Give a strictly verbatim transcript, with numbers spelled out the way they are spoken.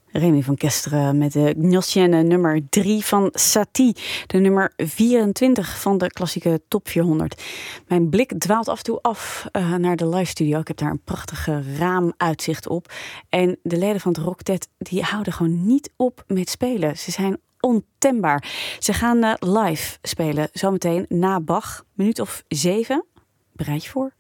Remy van Kesteren met de Gnosienne nummer drie van Satie. De nummer vierentwintig van de klassieke top vierhonderd. Mijn blik dwaalt af en toe af uh, naar de live studio. Ik heb daar een prachtige raamuitzicht op. En de leden van het Rocktet die houden gewoon niet op met spelen. Ze zijn ontembaar. Ze gaan uh, live spelen zometeen na Bach. Minuut of zeven. Bereid je voor.